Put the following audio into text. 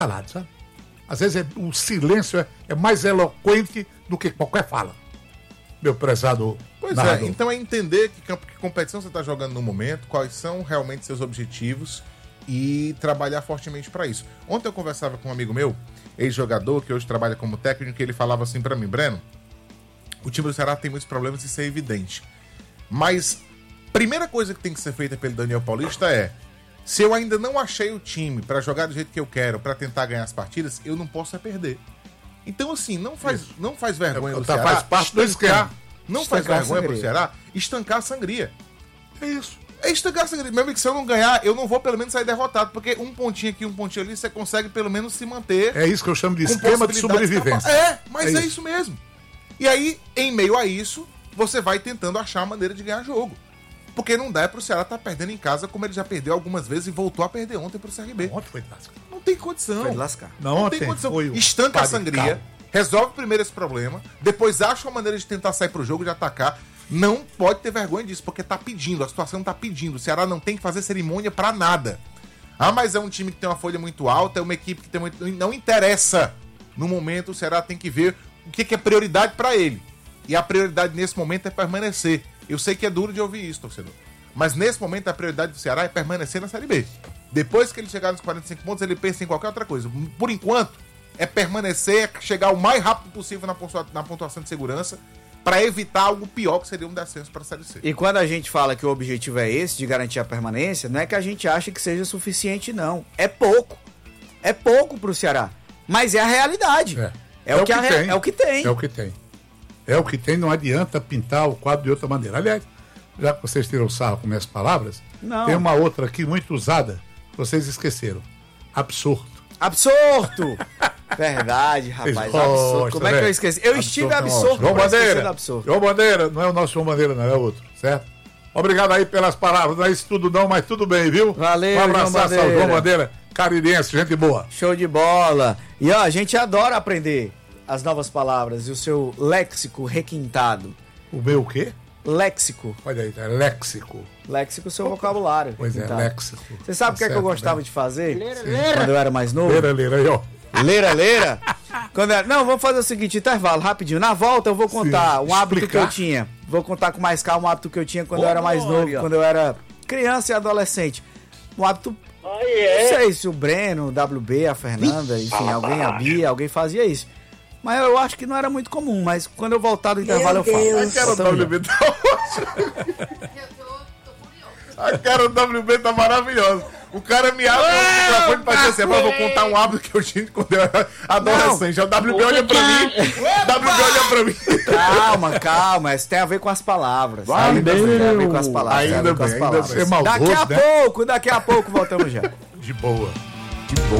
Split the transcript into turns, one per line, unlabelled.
calado, sabe? Às vezes o silêncio é mais eloquente do que qualquer fala. Meu prezado narrador.
Então é entender que competição você está jogando no momento, quais são realmente seus objetivos e trabalhar fortemente para isso. Ontem eu conversava com um amigo meu, ex-jogador, que hoje trabalha como técnico, e ele falava assim para mim: Breno, o time do Ceará tem muitos problemas, isso é evidente. Mas primeira coisa que tem que ser feita pelo Daniel Paulista é: se eu ainda não achei o time para jogar do jeito que eu quero, para tentar ganhar as partidas, eu não posso perder. Então, assim, não faz vergonha do Ceará.
Faz parte do esquema.
Não faz vergonha pro Ceará estancar a sangria.
É isso.
É estancar a sangria. Meu amigo, se eu não ganhar, eu não vou pelo menos sair derrotado, porque um pontinho aqui, um pontinho ali, você consegue pelo menos se manter.
É isso que eu chamo de esquema de sobrevivência.
Mas é isso mesmo. E aí, em meio a isso, você vai tentando achar a maneira de ganhar jogo. Porque não dá pro Ceará estar perdendo em casa, como ele já perdeu algumas vezes e voltou a perder ontem pro CRB.
Ontem foi de lascar.
Não tem condição.
Foi de lascar.
Não tem condição. Estanca a sangria, resolve primeiro esse problema, depois acha uma maneira de tentar sair pro jogo, de atacar. Não pode ter vergonha disso, porque tá pedindo, a situação tá pedindo. O Ceará não tem que fazer cerimônia pra nada. Ah, mas é um time que tem uma folha muito alta, é uma equipe que tem muito... Não interessa. No momento, o Ceará tem que ver o que é prioridade pra ele. E a prioridade nesse momento é permanecer. Eu sei que é duro de ouvir isso, torcedor. Mas nesse momento a prioridade do Ceará é permanecer na Série B. Depois que ele chegar nos 45 pontos, ele pensa em qualquer outra coisa. Por enquanto, é permanecer, é chegar o mais rápido possível na pontuação de segurança, para evitar algo pior, que seria um descenso para a Série C.
E quando a gente fala que o objetivo é esse, de garantir a permanência, não é que a gente acha que seja suficiente, não. É pouco. É pouco pro Ceará. Mas é a realidade. É o que tem.
É o que tem. É o que tem, não adianta pintar o quadro de outra maneira. Aliás, já que vocês tiram sarro com minhas palavras, tem uma outra aqui muito usada, que vocês esqueceram. Absorto.
Absorto! Verdade, rapaz. Absorto. Como é que eu esqueci? Eu estive absorto.
João Bandeira, não é o nosso João Bandeira, não é outro, certo? Obrigado aí pelas palavras, não é isso tudo não, mas tudo bem, viu?
Valeu,
um abraço ao João Bandeira, caribense, gente boa.
Show de bola. E ó, a gente adora aprender as novas palavras e o seu léxico requintado.
O meu o quê?
Léxico.
Olha aí, é léxico.
Léxico, seu vocabulário.
Pois
requintado.
é, léxico.
Você sabe o que é que eu gostava de fazer? Quando eu era mais novo?
Leira, aí, ó.
Leira. Não, vamos fazer o seguinte, intervalo, rapidinho. Na volta eu vou contar um hábito que eu tinha. Vou contar com mais calma um hábito que eu tinha quando eu era mais novo, quando eu era criança e adolescente. Um hábito... Não sei se o Breno, o WB, a Fernanda, enfim, alguém, a Bia, alguém fazia isso. Mas eu acho que não era muito comum, mas quando eu voltar do intervalo eu falo.
A cara do WB tá A cara do WB tá maravilhosa. O cara me abre o microfone pra dizer assim: eu vou contar um hábito que eu tinha quando eu era adolescente. O WB olha pra mim. WB olha pra mim.
Calma. Isso tem a ver com as palavras. Tem
a
ver com as palavras.
Ainda bem,
daqui a pouco voltamos já.
De boa.